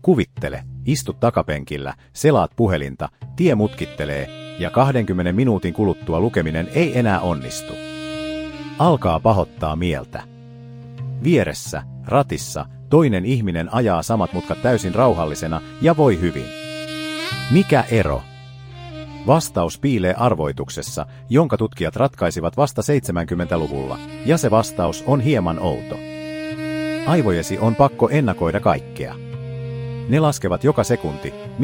Kuvittele, istut takapenkillä, selaat puhelinta, tie mutkittelee ja 20 minuutin kuluttua lukeminen ei enää onnistu. Alkaa pahoittaa mieltä. Vieressä, ratissa, toinen ihminen ajaa samat mutkat täysin rauhallisena ja voi hyvin. Mikä ero? Vastaus piilee arvoituksessa, jonka tutkijat ratkaisivat vasta 70-luvulla, ja se vastaus on hieman outo. Aivojesi on pakko ennakoida kaikkea. Ne laskevat joka sekunti,